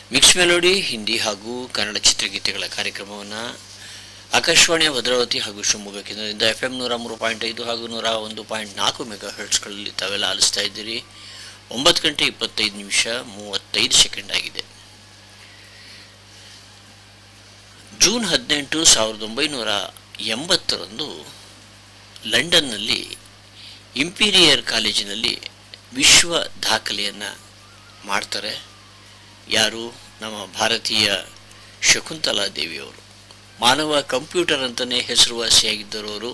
Mix melody Hindi ಹಾಗೂ ಕನ್ನಡ ಚಿತ್ರಗೀತೆಗಳ ಕಾರ್ಯಕ್ರಮವನ್ನು ಆಕಾಶವಾಣಿಯ ಭದ್ರಾವತಿ ಹಾಗೂ ಶಿವಮೊಗ್ಗ ಕೇಂದ್ರದಿಂದ FM 103.5 ಹಾಗೂ 101.4 ಮೆಗಾ ಹರ್ಟ್ಸ್ಗಳಲ್ಲಿ ತಾವೆಲ್ಲ ಆಲಿಸ್ತಾ ಇದ್ದೀರಿ. 9:25:35 ಆಗಿದೆ. ಜೂನ್ 18, 1980 ಲಂಡನ್ನಲ್ಲಿ ಇಂಪೀರಿಯರ್ ಕಾಲೇಜಿನಲ್ಲಿ ವಿಶ್ವ ದಾಖಲೆಯನ್ನು ಮಾಡ್ತಾರೆ. ಯಾರು? ನಮ್ಮ ಭಾರತೀಯ ಶಕುಂತಲಾ ದೇವಿಯವರು. ಮಾನವ ಕಂಪ್ಯೂಟರ್ ಅಂತಲೇ ಹೆಸರುವಾಸಿಯಾಗಿದ್ದವರು.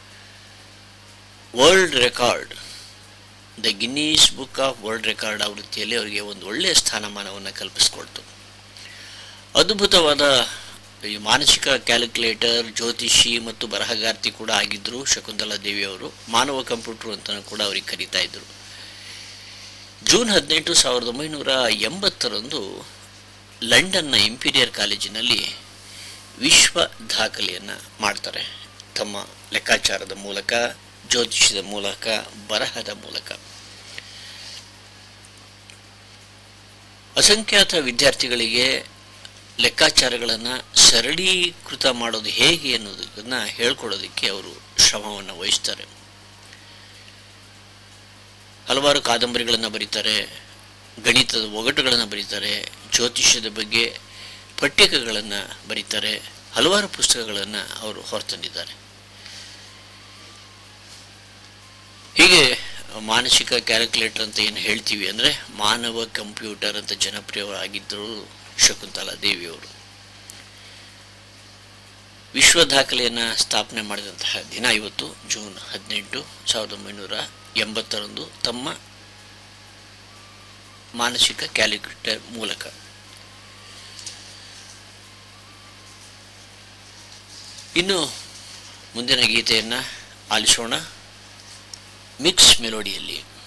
World record, the Guinness book of world record ಆವೃತ್ತಿಯಲ್ಲಿ ಅವರಿಗೆ ಒಂದು ಒಳ್ಳೆಯ ಸ್ಥಾನಮಾನವನ್ನು ಕಲ್ಪಿಸಿಕೊಡ್ತು. ಅದ್ಭುತವಾದ ಈ ಮಾನಸಿಕ ಕ್ಯಾಲ್ಕುಲೇಟರ್, ಜ್ಯೋತಿಷಿ ಮತ್ತು ಬರಹಗಾರ್ತಿ ಕೂಡ ಆಗಿದ್ದರು ಶಕುಂತಲಾ ದೇವಿಯವರು. ಮಾನವ ಕಂಪ್ಯೂಟರ್ ಅಂತ ಕೂಡ ಅವರಿಗೆ ಕರೀತಾ ಇದ್ದರು. ಜೂನ್ 18, 1980 ಲಂಡನ್ನ ಇಂಪೀರಿಯರ್ ಕಾಲೇಜಿನಲ್ಲಿ ವಿಶ್ವ ದಾಖಲೆಯನ್ನು ಮಾಡ್ತಾರೆ. ತಮ್ಮ ಲೆಕ್ಕಾಚಾರದ ಮೂಲಕ, ಜ್ಯೋತಿಷದ ಮೂಲಕ, ಬರಹದ ಮೂಲಕ. ಅಸಂಖ್ಯಾತ ವಿದ್ಯಾರ್ಥಿಗಳಿಗೆ ಲೆಕ್ಕಾಚಾರಗಳನ್ನು ಸರಳೀಕೃತ ಮಾಡೋದು ಹೇಗೆ ಅನ್ನೋದನ್ನು ಹೇಳ್ಕೊಡೋದಕ್ಕೆ ಅವರು ಶ್ರಮವನ್ನು ವಹಿಸ್ತಾರೆ. ಹಲವಾರು ಕಾದಂಬರಿಗಳನ್ನು ಬರೀತಾರೆ, ಗಣಿತದ ಒಗಟುಗಳನ್ನು ಬರೀತಾರೆ, ಜ್ಯೋತಿಷ್ಯದ ಬಗ್ಗೆ ಪಠ್ಯಗಳನ್ನು ಬರೀತಾರೆ. ಹಲವಾರು ಪುಸ್ತಕಗಳನ್ನು ಅವರು ಹೊರತಂದಿದ್ದಾರೆ. ಹೀಗೆ ಮಾನಸಿಕ ಕ್ಯಾಲ್ಕುಲೇಟರ್ ಅಂತ ಏನು ಹೇಳ್ತೀವಿ ಅಂದರೆ ಮಾನವ ಕಂಪ್ಯೂಟರ್ ಅಂತ ಜನಪ್ರಿಯವಾಗಿದ್ದರು ಶಕುಂತಲಾ ದೇವಿಯವರು. ವಿಶ್ವ ದಾಖಲೆಯನ್ನು ಸ್ಥಾಪನೆ ಮಾಡಿದಂತಹ ದಿನ ಇವತ್ತು ಜೂನ್ 18, 1980 ತಮ್ಮ ಮಾನಸಿಕ ಕ್ಯಾಲ್ಕುಲೇಟರ್ ಮೂಲಕ. ಇನ್ನು ಮುಂದಿನ ಗೀತೆಯನ್ನು ಆಲಿಸೋಣ ಮಿಕ್ಸ್ ಮೆಲೋಡಿಯಲ್ಲಿ.